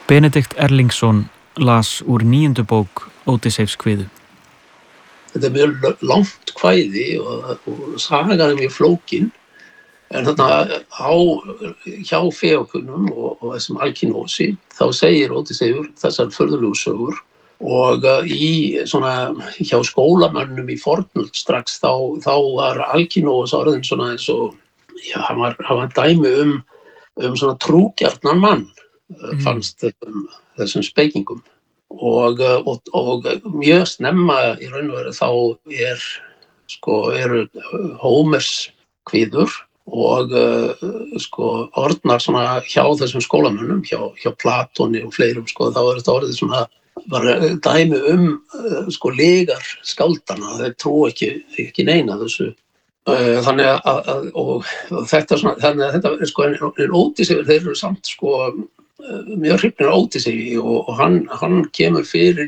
Benedikt Erlingsson las úr 9. bók Ódysseifs kviðu. Þetta mjög langt kvæði og sagan mjög flókin, en þarna hjá Feókunum og þessum Alkínósi þá segir Ódysseifur þessar furðulegu sögur og í svona hjá skólamönnum í fornöld strax þá var Alkínós orðinn svona eins og hann var dæmi svona trúgjarnan mann fannst þessum spekingum og mjög snemma í raun og veru þá eru Hómers kviður og orðnar svona hjá þessum skólamönnum hjá Platóni og fleirum þá þetta orðið svona var dæmi legar skáldana, þeir trúa ekki neina þessu. Þannig að þetta svona, þannig að þetta en Ódysseifur, þeir eru samt mjög hrifnir af Ódysseigi og hann kemur fyrir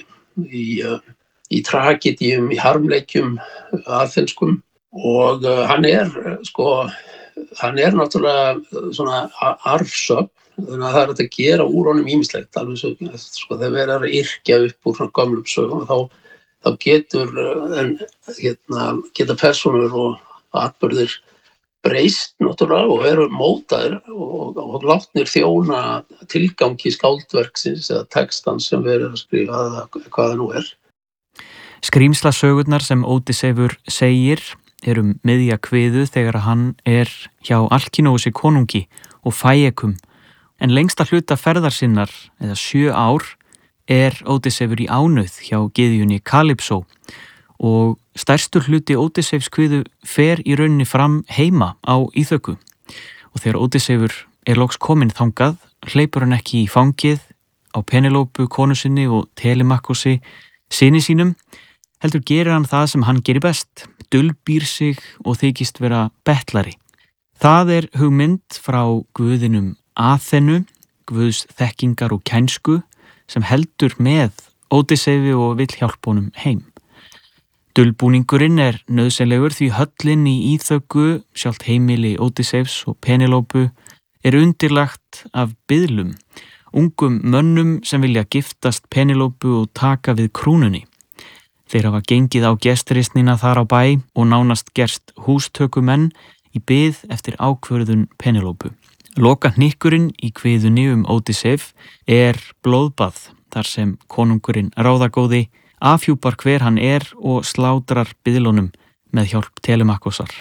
í tragedíum, í harmleikjum aþenskum og hann er náttúrulega svona arfsöfn, þannig að það er hægt að gera úr honum ýmislegt, alveg svo þegar verið að yrkja upp úr svona gömlum sögum þá geta persónur og atburðir breyst náttúrulega og eru mótaðir og látnir þjóna tilgangi skáldverksins eða textans sem verið að skrifa eða hvað það nú er. Skrýmslasögurnar sem Ódysseifur segir miðja kviðu þegar hann hjá Alkínósi konungi og Fæekum, en lengsta hluta ferðar sinnar, eða 7 ár, Ódysseifur í ánauð hjá gyðjunni Kalypsó og stærstur hluti Ódysseifs kviðu fer í rauninni fram heima á Íþöku og þegar Ódysseifur loks kominn þangað hleypur hann ekki í fangið á Penelópu konu sinni og Telemakkosi syni sínum, heldur gerir hann það sem hann gerir best, dulbýr sig og þykist vera bettlari. Það hugmynd frá guðinum Aþenu, guðs þekkingar og kænsku, sem heldur með Ódysseifi og vill hjálpa honum heim. Dulbúningurinn nauðsynlegur því höllin í Íþöku, sjálft heimili Ódysseifs og Penelópu, undirlagt af biðlum, ungum mönnum sem vilja giftast Penelópu og taka við krúnunni. Þeir hafa gengið á gestrisnina þar á bæ og nánast gerst hústökumenn í bið eftir ákvörðun Penelópu. Lokahnykkurinn í kviðunni Ódysseif blóðbað þar sem konungurinn ráðagóði afhjúpar hver hann og slátrar biðlunum með hjálp Telemakkosar.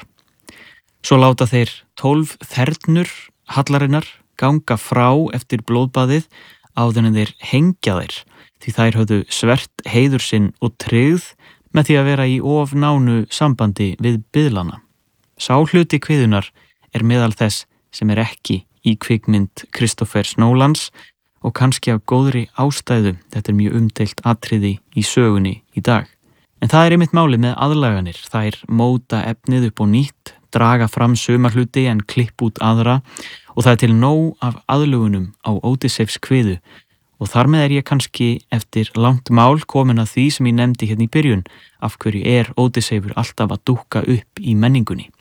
Svo láta þeir 12 þernur hallarinnar ganga frá eftir blóðbaðið áður en þeir hengja þær, því þær höfðu svert heiður sinn og tryggð með því að vera í of nánu sambandi við biðlana. Sá hluti kviðunar meðal þess sem ekki í kvikmynd Christophers Nolans og kannski af góðri ástæðu, þetta mjög umdeilt atriði í sögunni í dag. En það einmitt málið með aðlaganir, þær móta efnið upp á nýtt, draga fram suma hluti en klipp út aðra og það til nóg af aðlögunum á Ódysseifs kviðu og þar með ég kannski eftir langt mál komin að því sem ég nefndi hérna í byrjun, af hverju Ódysseifur alltaf að dúkka upp í menningunni.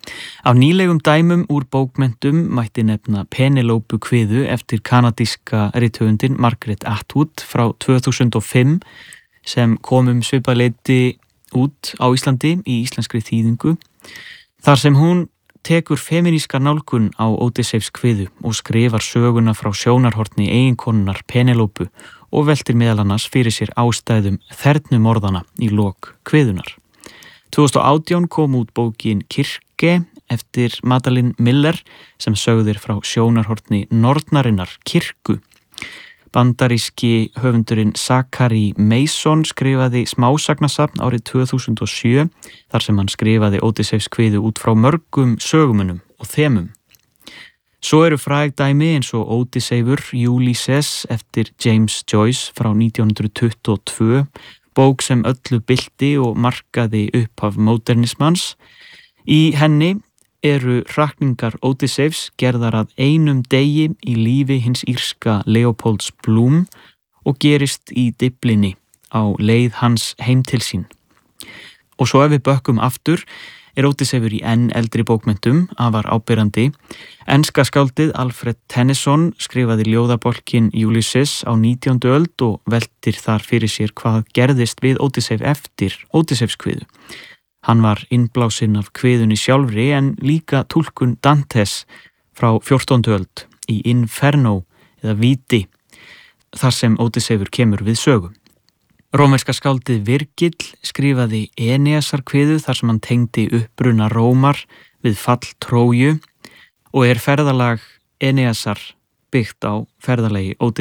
Á nýlegum dæmum úr bókmenntum mætti nefna Penelópu kviðu eftir kanadíska rithöfundinn Margaret Atwood frá 2005 sem kom svipað leyti út á Íslandi í íslenskri þýðingu, þar sem hún tekur femíníska nálgun á Ódysseifs kviðu og skrifar söguna frá sjónarhorni eiginkonunnar Penelópu og veltir meðal annars fyrir sér ástæðum þernumorðana í lok kviðunar. 2018 kom út bókin Kirke eftir Madeleine Miller sem sögðir frá sjónarhorni nornarinnar kirkju. Bandaríski höfundurinn Zachary Mason skrifaði smásagnasafn árið 2007 þar sem hann skrifaði Ódysseifs kviðu út frá mörgum sögumunum og þemum. Svo fræg dæmi eins og Ódysseifur Ulysses eftir James Joyce frá 1922, bók sem öllu bylti og markaði upphaf módernismans. Í henni hrakningar Ódysseifs gerðar að einum degi í lífi hins írska Leopolds Bloom og gerist í Dyflinni á leið hans heim til sín. Og svo við bökkum aftur, er Ódysseifur í enn eldri bókmenntum, afar áberandi. Enska skáldið Alfred Tennyson skrifaði ljóðabálkinn Ulysses á 19. öld og veltir þar fyrir sér hvað gerðist við Ódysseif eftir Ódysseifskviðu. Hann var innblásinn af kviðunni sjálfri en líka túlkun Dantes frá 14. öld í Inferno eða Víti, þar sem Ódysseifur kemur við sögu. Rómverska skáldið Virgil skrifaði Eneasarkviðu þar sem hann tengdi uppbruna Rómar við fall Tróju og er ferðalag Eneasar byggt á ferðalagi Ódysseifs.